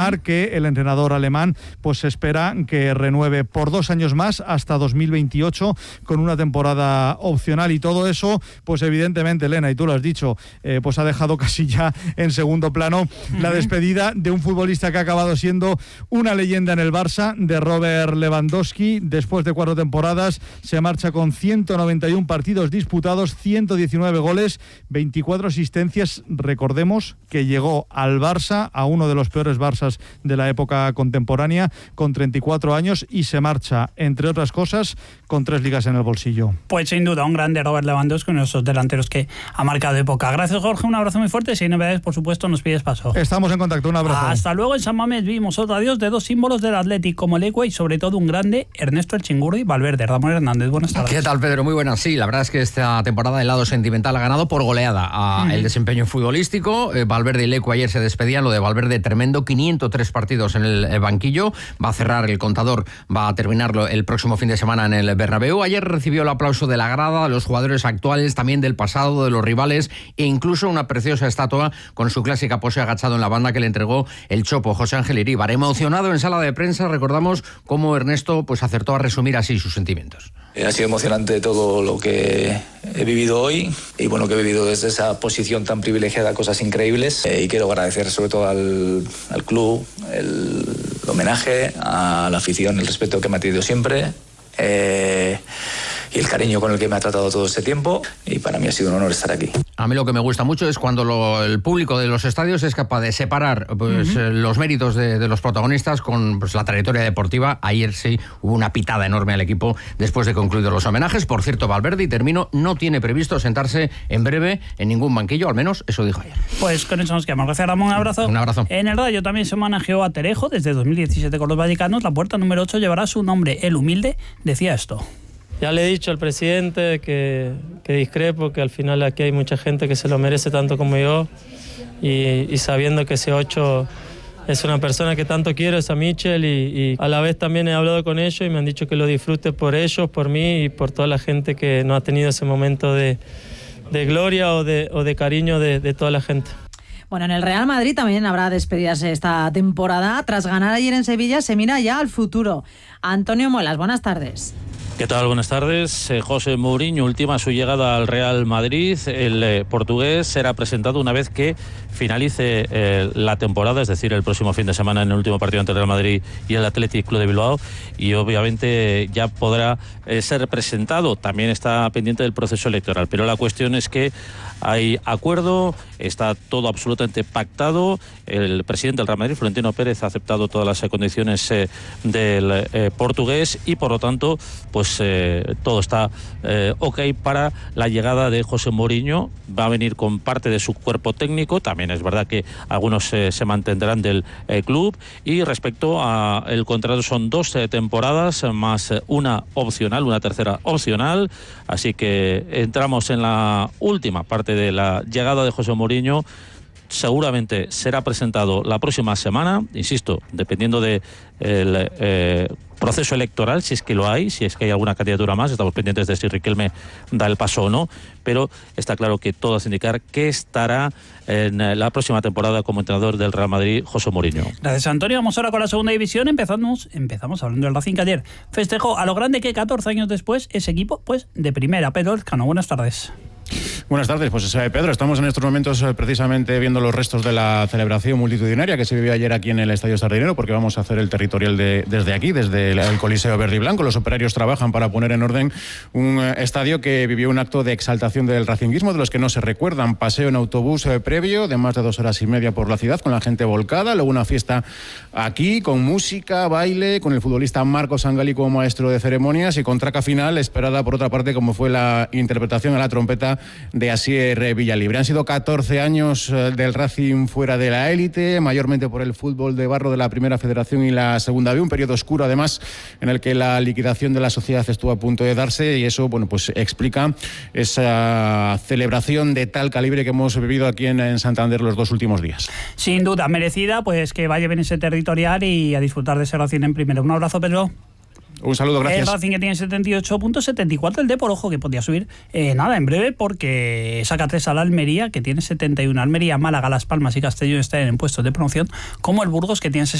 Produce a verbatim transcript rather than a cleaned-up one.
confirmar que el entrenador alemán pues espera que renueve por dos años más hasta dos mil veintiocho con una temporada opcional, y todo eso pues evidentemente, Elena, y tú lo has dicho, eh, pues ha dejado casi ya en segundo plano uh-huh. la despedida de un futbolista que ha acabado siendo una leyenda en el Barça, de Robert Lewandowski. Después de cuatro temporadas se marcha con ciento noventa y uno partidos disputados, ciento diecinueve goles, veinticuatro asistencias. Recordemos que llegó al Barça, a uno de los peores Barças de la época contemporánea, con treinta y cuatro años, y se marcha, entre otras cosas, con tres ligas en el bolsillo. Pues sin duda, un grande Robert Lewandowski, uno de esos delanteros que ha marcado época. Gracias, Jorge, un abrazo muy fuerte. Si hay novedades, por supuesto, nos pides paso. Estamos en contacto, un abrazo. Hasta luego. En San Mamés vimos otro adiós de dos símbolos del Athletic como Leque y sobre todo un grande, Ernesto El Chingurri Valverde. Ramón Hernández, buenas tardes. ¿Qué tal, Pedro? Muy buenas. Sí, la verdad es que esta temporada el lado sentimental ha ganado por goleada a mm. el desempeño futbolístico. Eh, Valverde y Leque ayer se despedían. Lo de Valverde tremendo, quinientos tres partidos en el, el banquillo. Va a cerrar el contador, va a terminarlo el próximo fin de semana en el Bernabéu. Ayer recibió el aplauso de la grada, de los jugadores actuales, también del pasado, de los rivales, e incluso una preciosa estatua con su clásica pose agachado en la banda que le entregó el Chopo, José Ángel Iríbar. Emocionado en sala de prensa, recordamos cómo Ernesto pues acertó a resumir así sus sentimientos. Ha sido emocionante todo lo que he vivido hoy, y bueno, que he vivido desde esa posición tan privilegiada, cosas increíbles, eh, y quiero agradecer sobre todo al, al club el, el homenaje, a la afición, el respeto que me ha tenido siempre, eh, y el cariño con el que me ha tratado todo este tiempo, y para mí ha sido un honor estar aquí. A mí lo que me gusta mucho es cuando lo, el público de los estadios es capaz de separar pues, uh-huh. los méritos de, de los protagonistas con pues, la trayectoria deportiva. Ayer sí hubo una pitada enorme al equipo después de concluidos los homenajes. Por cierto, Valverde, y termino, no tiene previsto sentarse en breve en ningún banquillo, al menos eso dijo ayer. Pues con eso nos quedamos. Gracias, Ramón, un abrazo. Un abrazo. En el Rayo también se homenajeó a Terejo desde dos mil diecisiete con los vallecanos. La puerta número ocho llevará su nombre. El humilde decía esto. Ya le he dicho al presidente que, que discrepo, que al final aquí hay mucha gente que se lo merece tanto como yo, y, y sabiendo que ese ocho es una persona que tanto quiero, es a Michel, y, y a la vez también he hablado con ellos y me han dicho que lo disfrute por ellos, por mí y por toda la gente que no ha tenido ese momento de, de gloria o de, o de cariño de, de toda la gente. Bueno, en el Real Madrid también habrá despedidas esta temporada. Tras ganar ayer en Sevilla, se mira ya al futuro. Antonio Muelas, buenas tardes. ¿Qué tal? Buenas tardes. Eh, José Mourinho ultima su llegada al Real Madrid. El eh, portugués será presentado una vez que finalice eh, la temporada, es decir, el próximo fin de semana en el último partido entre el Real Madrid y el Athletic Club de Bilbao, y obviamente ya podrá eh, ser presentado. También está pendiente del proceso electoral, pero la cuestión es que hay acuerdo, está todo absolutamente pactado. El presidente del Real Madrid, Florentino Pérez, ha aceptado todas las eh, condiciones eh, del eh, portugués, y por lo tanto pues eh, todo está eh, ok para la llegada de José Mourinho. Va a venir con parte de su cuerpo técnico. También es verdad que algunos eh, se mantendrán del eh, club, y respecto a el contrato son dos eh, temporadas más eh, una opcional, una tercera opcional, así que entramos en la última parte de la llegada de José Mourinho. Seguramente será presentado la próxima semana, insisto, dependiendo del de eh, proceso electoral, si es que lo hay, si es que hay alguna candidatura más. Estamos pendientes de si Riquelme da el paso o no, pero está claro que todo hace indicar que estará en la próxima temporada como entrenador del Real Madrid, José Mourinho. Gracias, Antonio. Vamos ahora con la segunda división. Empezamos, empezamos hablando del Racing, que ayer festejó a lo grande que catorce años después ese equipo pues de primera. Pedro Elcano, buenas tardes. Buenas tardes, pues eh, Pedro, estamos en estos momentos eh, precisamente viendo los restos de la celebración multitudinaria que se vivió ayer aquí en el Estadio Sardinero, porque vamos a hacer el territorial de, desde aquí, desde el, el Coliseo Verde y Blanco. Los operarios trabajan para poner en orden un eh, estadio que vivió un acto de exaltación del racinguismo, de los que no se recuerdan. Paseo en autobús eh, previo de más de dos horas y media por la ciudad, con la gente volcada, luego una fiesta aquí, con música, baile, con el futbolista Marcos Angali como maestro de ceremonias, y con traca final esperada por otra parte, como fue la interpretación a la trompeta de Asier Villalibre. Han sido catorce años del Racing fuera de la élite, mayormente por el fútbol de barro de la Primera Federación y la Segunda B, un periodo oscuro además en el que la liquidación de la sociedad estuvo a punto de darse, y eso bueno pues explica esa celebración de tal calibre que hemos vivido aquí en, en Santander los dos últimos días. Sin duda merecida, pues que vaya bien ese territorial y a disfrutar de ese Racing en primera. Un abrazo, Pedro. Un saludo, gracias. El Racing, que tiene setenta y ocho puntos, setenta y cuatro el Depor, ojo, que podría subir eh, nada en breve, porque saca tres a la Almería, que tiene setenta y uno. Almería, Málaga, Las Palmas y Castellón están en puestos de promoción, como el Burgos, que tiene